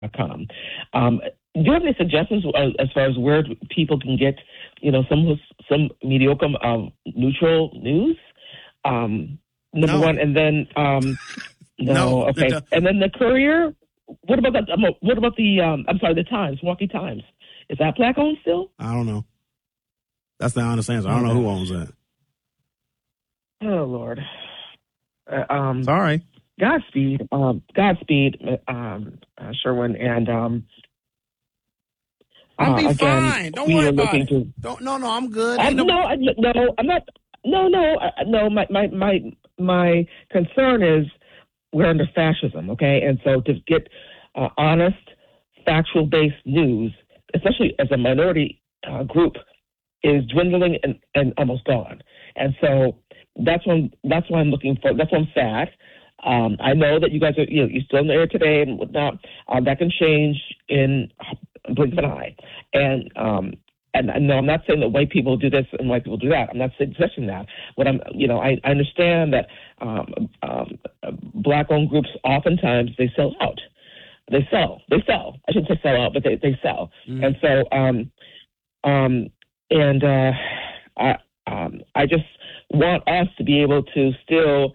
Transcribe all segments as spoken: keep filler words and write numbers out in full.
com. Um, do you have any suggestions uh, as far as where people can get, you know, some some mediocre, um, neutral news? Um, number no. one, and then um, no, no, okay, the, and then the Courier. What about that? Um, what about the? Um, I'm sorry, the Times, Milwaukee Times. Is that black owned still? I don't know. That's the honest answer. I don't know who owns that. Oh Lord. Uh, um, Sorry. Godspeed, um, Godspeed, um, uh, Sherwin, and um, I'll be uh, again, fine. Don't we worry are about looking it. to. Don't, no, no, I'm good. Um, no, no, I, no, I'm not. No, no, uh, no. My, my, my, my concern is we're under fascism, okay, and so to get uh, honest, factual-based news, especially as a minority uh, group, is dwindling and, and almost gone, and so that's what I'm, that's what I'm looking for. That's why I'm sad. Um, I know that you guys are, you know, you're still in the air today and whatnot. Um, that can change in a blink of an eye. And um, and no, I'm not saying that white people do this and white people do that. I'm not suggesting that. What I'm, you know, I, I understand that um, um, black-owned groups oftentimes they sell out. They sell. They sell. I shouldn't say sell out, but they they sell. Mm. And so, um, um, and uh, I um, I just want us to be able to still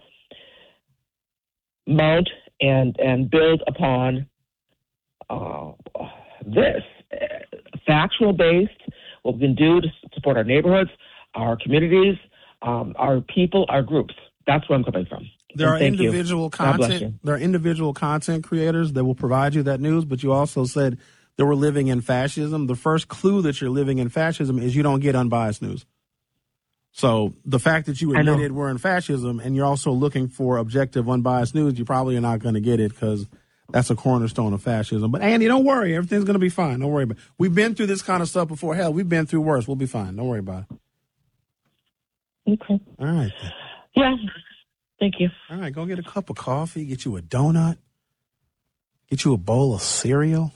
mount and and build upon uh, this uh, factual based, what we can do to support our neighborhoods, our communities, um, our people, our groups. That's where I'm coming from. There are individual content. There are individual content creators that will provide you that news, but you also said that we're living in fascism. The first clue that you're living in fascism is you don't get unbiased news. So the fact that you admitted we're in fascism and you're also looking for objective, unbiased news, you probably are not going to get it because that's a cornerstone of fascism. But, Andy, don't worry. Everything's going to be fine. Don't worry about it. We've been through this kind of stuff before. Hell, we've been through worse. We'll be fine. Don't worry about it. Okay. All right. Yeah. Thank you. All right. Go get a cup of coffee. Get you a donut. Get you a bowl of cereal.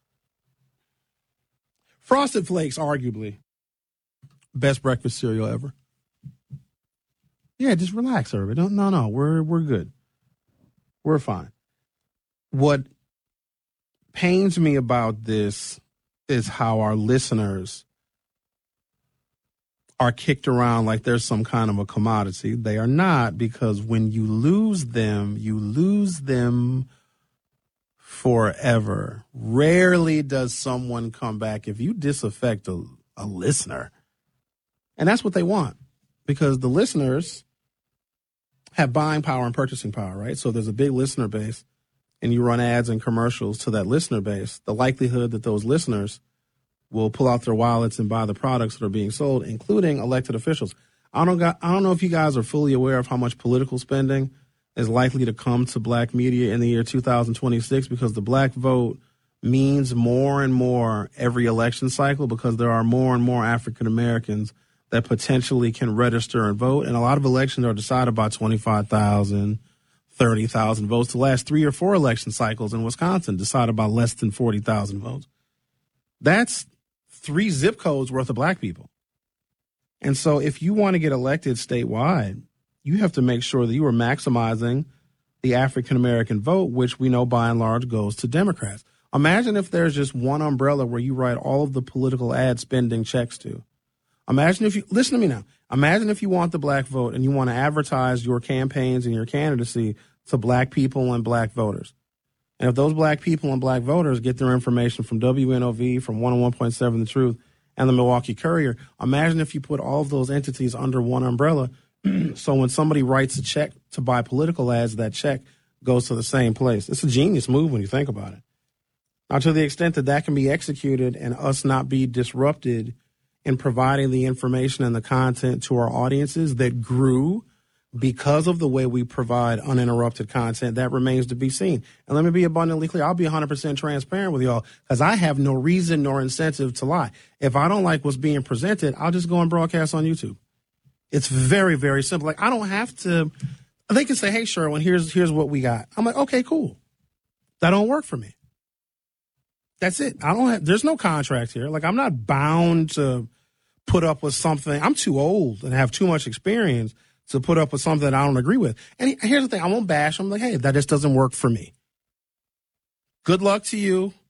Frosted Flakes, arguably, best breakfast cereal ever. Yeah, just relax, Irvin. No, no, no. We're we're good. We're fine. What pains me about this is how our listeners are kicked around like there's some kind of a commodity. They are not, because when you lose them, you lose them forever. Rarely does someone come back if you disaffect a, a listener. And that's what they want, because the listeners have buying power and purchasing power, right? So there's a big listener base and you run ads and commercials to that listener base. The likelihood that those listeners will pull out their wallets and buy the products that are being sold, including elected officials. I don't got, I don't know if you guys are fully aware of how much political spending is likely to come to black media in the year two thousand twenty-six, because the black vote means more and more every election cycle, because there are more and more African Americans that potentially can register and vote. And a lot of elections are decided by twenty-five thousand, thirty thousand votes. The last three or four election cycles in Wisconsin decided by less than forty thousand votes. That's three zip codes worth of black people. And so if you want to get elected statewide, you have to make sure that you are maximizing the African-American vote, which we know by and large goes to Democrats. Imagine if there's just one umbrella where you write all of the political ad spending checks to. Imagine if you, listen to me now, imagine if you want the black vote and you want to advertise your campaigns and your candidacy to black people and black voters. And if those black people and black voters get their information from W N O V, from one oh one point seven The Truth, and the Milwaukee Courier, imagine if you put all of those entities under one umbrella. So when somebody writes a check to buy political ads, that check goes to the same place. It's a genius move when you think about it. Now, to the extent that that can be executed and us not be disrupted in providing the information and the content to our audiences that grew because of the way we provide uninterrupted content, that remains to be seen. And let me be abundantly clear. I'll be one hundred percent transparent with y'all, because I have no reason nor incentive to lie. If I don't like what's being presented, I'll just go and broadcast on YouTube. It's very, very simple. Like, I don't have to, they can say, hey, Sherwin, here's, here's what we got. I'm like, okay, cool. That don't work for me. That's it. I don't have, there's no contract here. Like, I'm not bound to put up with something. I'm too old and have too much experience to put up with something that I don't agree with. And here's the thing. I won't bash them. Like, hey, that just doesn't work for me. Good luck to you.